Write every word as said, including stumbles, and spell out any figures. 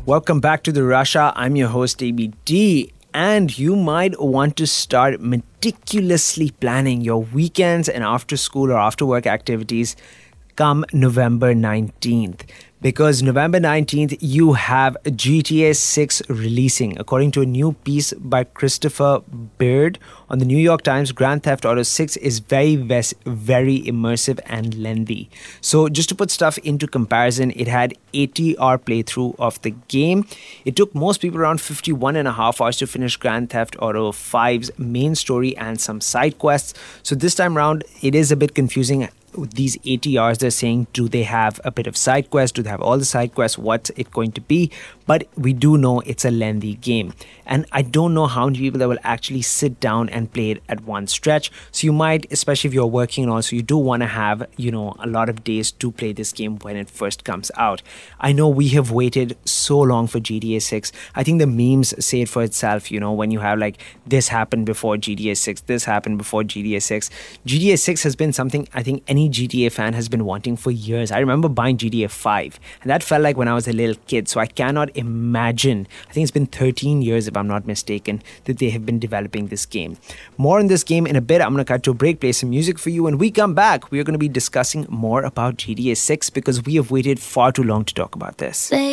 Welcome back to the Russia. I'm your host, A B D. And you might want to start meticulously planning your weekends and after school or after work activities come November nineteenth. Because November nineteenth, you have G T A six releasing. According to a new piece by Christopher Beard on the New York Times, Grand Theft Auto six is very, very immersive and lengthy. So just to put stuff into comparison, it had eighty hour playthrough of the game. It took most people around fifty-one and a half hours to finish Grand Theft Auto five's main story and some side quests. So this time around, it is a bit confusing. With these eighty hours, they're saying, do they have a bit of side quests? Do they have all the side quests? What's it going to be? But we do know it's a lengthy game. And I don't know how many people that will actually sit down and play it at one stretch. So you might, especially if you're working and also you do want to have, you know, a lot of days to play this game when it first comes out. I know we have waited so long for G T A six. I think the memes say it for itself, you know, when you have like, this happened before G T A six, this happened before G T A six. G T A six has been something I think any G T A fan has been wanting for years. I remember buying G T A five, and that felt like when I was a little kid. So I cannot imagine, I think it's been thirteen years if I'm not mistaken, that they have been developing this game. More on this game in a bit. I'm going to cut to a break, play some music for you. When we come back, we are going to be discussing more about G T A six because we have waited far too long to talk about this.